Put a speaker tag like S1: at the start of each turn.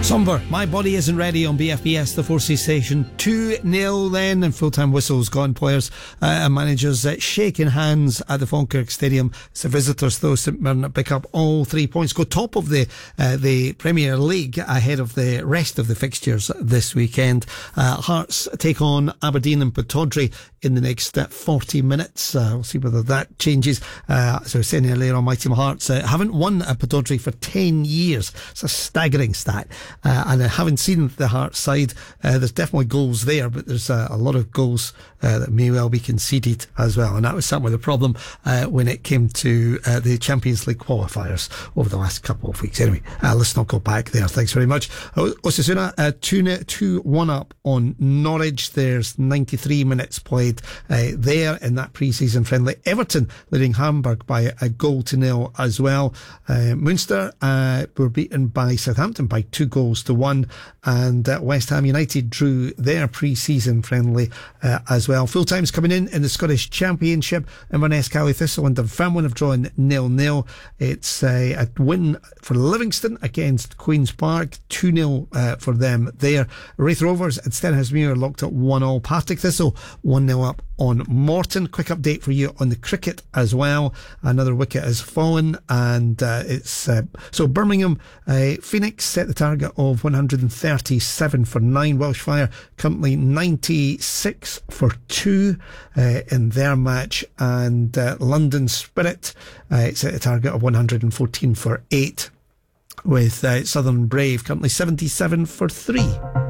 S1: Somber, My Body Isn't Ready on BFBS, the Forces station. 2-0 then, and full-time whistles gone. Players and managers shaking hands at the Falkirk Stadium. It's the visitors, though, St Mirren pick up all 3 points, go top of the Premier League ahead of the rest of the fixtures this weekend. Hearts take on Aberdeen and Pittodrie in the next 40 minutes. We'll see whether that changes. As I was saying earlier on, my team Hearts haven't won at Pittodrie for 10 years. It's a staggering stat. And I haven't seen the Hearts side. There's definitely goals there, but there's a lot of goals that may well be conceded as well. And that was certainly the problem when it came to the Champions League qualifiers over the last couple of weeks. Anyway, let's not go back there. Thanks very much. Osasuna 2-1 up on Norwich. There's 93 minutes played there in that pre-season friendly. Everton leading Hamburg by a 1-0 as well. Munster were beaten by Southampton by 2-1, and West Ham United drew their pre-season friendly as well. Full time's coming in the Scottish Championship. Inverness, Cally Thistle and Dunfermline have drawn 0-0. It's a win for Livingston against Queen's Park, 2-0 for them there. Wraith Rovers and Stenhousemuir locked at 1-1. Partick Thistle 1-0 up on Morton. Quick update for you on the cricket as well. Another wicket has fallen, and it's so Birmingham Phoenix set the target of 137 for 9. Welsh Fire currently 96 for 2 in their match, and London Spirit set a target of 114 for 8, with Southern Brave currently 77 for 3.